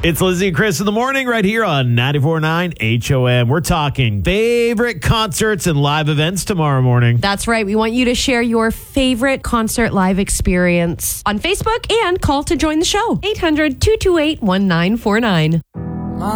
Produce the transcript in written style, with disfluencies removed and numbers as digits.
It's Lizzie and Chris in the morning right here on 94.9 HOM. We're talking favorite concerts and live events tomorrow morning. That's right. We want you to share your favorite concert live experience on Facebook and call to join the show. 800-228-1949.